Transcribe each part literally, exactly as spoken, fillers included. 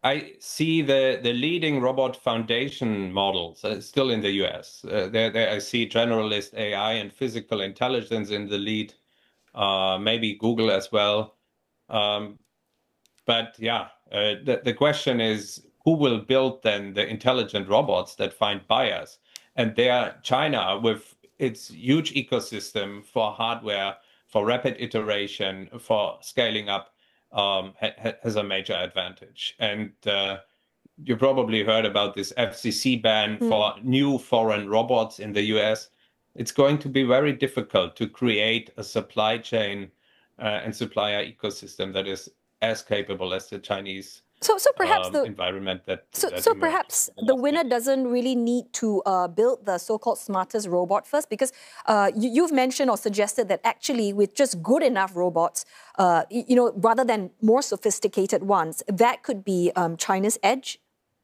I see the, the leading robot foundation models uh, still in the U S. Uh, there, there I see generalist A I and physical intelligence in the lead, uh, maybe Google as well. Um, but yeah, uh, the, the question is, who will build then the intelligent robots that find buyers? And there, China, with its huge ecosystem for hardware, for rapid iteration, for scaling up, um, ha has a major advantage. And uh, you probably heard about this F C C ban Hmm. for new foreign robots in the U S. It's going to be very difficult to create a supply chain uh, and supplier ecosystem that is as capable as the Chinese So, so perhaps um, the environment that so, that so emerged perhaps in the the last winner decade. doesn't really need to uh, build the so-called smartest robot first, because uh, you, you've mentioned or suggested that actually with just good enough robots, uh, you, you know, rather than more sophisticated ones, that could be um, China's edge.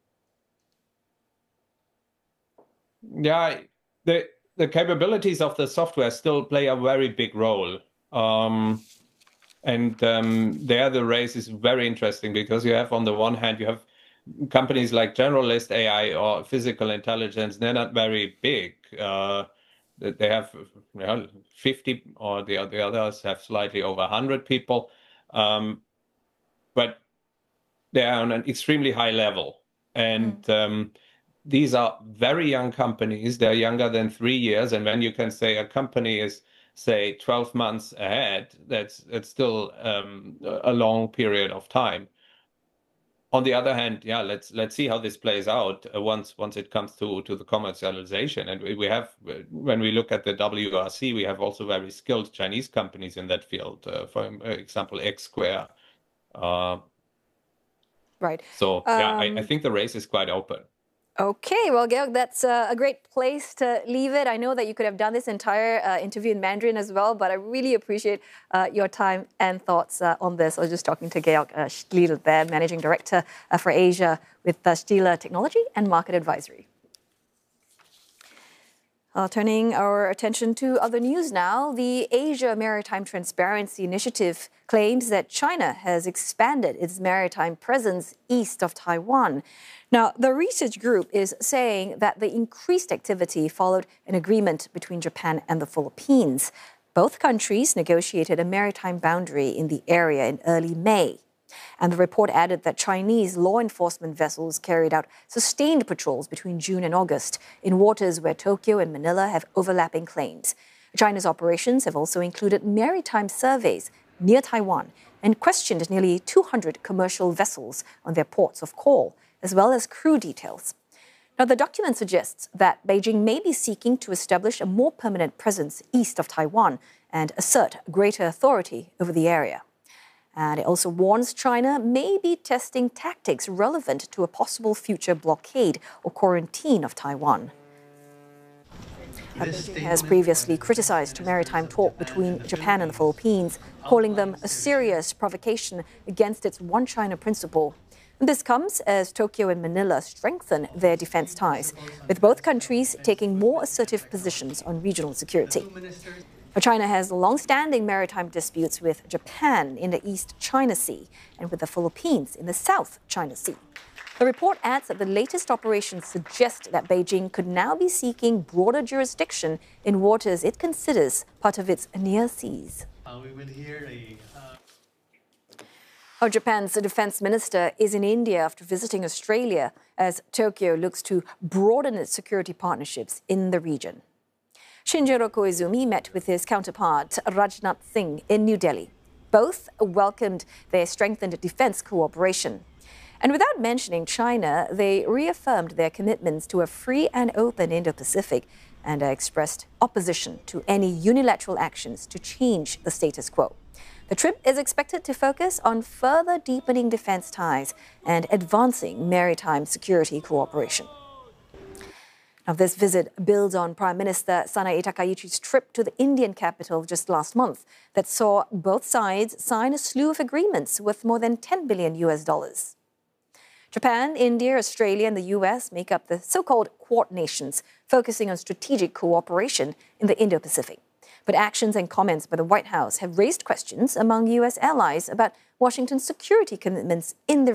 Yeah, the the capabilities of the software still play a very big role. Um, and um, there the race is very interesting because you have on the one hand, you have companies like generalist A I or physical intelligence. They're not very big. Uh, they have you know, fifty, or the, the others have slightly over one hundred people. Um, but they are on an extremely high level. Mm. And um, these are very young companies. They're younger than three years. And when you can say a company is, say, twelve months ahead, that's, that's still um, a long period of time. On the other hand, yeah, let's let's see how this plays out uh, once once it comes to to the commercialization. And we, we have, when we look at the W R C, we have also very skilled Chinese companies in that field. Uh, for example, X Square. Uh, Right. so yeah, I, I Um, think the race is quite open. Okay, well, Georg, that's uh, a great place to leave it. I know that you could have done this entire uh, interview in Mandarin as well, but I really appreciate uh, your time and thoughts uh, on this. I was just talking to Georg uh, Stiel there, Managing Director uh, for Asia with uh, Stiel Technology and Market Advisory. Uh, turning our attention to other news now, the Asia Maritime Transparency Initiative claims that China has expanded its maritime presence east of Taiwan. Now, the research group is saying that the increased activity followed an agreement between Japan and the Philippines. Both countries negotiated a maritime boundary in the area in early May. And the report added that Chinese law enforcement vessels carried out sustained patrols between June and August in waters where Tokyo and Manila have overlapping claims. China's operations have also included maritime surveys near Taiwan and questioned nearly two hundred commercial vessels on their ports of call, as well as crew details. Now, the document suggests that Beijing may be seeking to establish a more permanent presence east of Taiwan and assert greater authority over the area. And it also warns China may be testing tactics relevant to a possible future blockade or quarantine of Taiwan. Beijing has previously criticized maritime talk between Japan and the Philippines, calling them a serious provocation against its One China principle. And this comes as Tokyo and Manila strengthen their defense ties, with both countries taking more assertive positions on regional security. China has long-standing maritime disputes with Japan in the East China Sea and with the Philippines in the South China Sea. The report adds that the latest operations suggest that Beijing could now be seeking broader jurisdiction in waters it considers part of its near seas. Uh, we will hear a, uh... Oh, Japan's defense minister is in India after visiting Australia as Tokyo looks to broaden its security partnerships in the region. Shinjiro Koizumi met with his counterpart Rajnath Singh in New Delhi. Both welcomed their strengthened defense cooperation. And without mentioning China, they reaffirmed their commitments to a free and open Indo-Pacific and expressed opposition to any unilateral actions to change the status quo. The trip is expected to focus on further deepening defense ties and advancing maritime security cooperation. Now, this visit builds on Prime Minister Sanae Takaichi's trip to the Indian capital just last month that saw both sides sign a slew of agreements worth more than ten billion U S dollars. Japan, India, Australia, and the U S make up the so-called Quad nations, focusing on strategic cooperation in the Indo-Pacific. But actions and comments by the White House have raised questions among U S allies about Washington's security commitments in the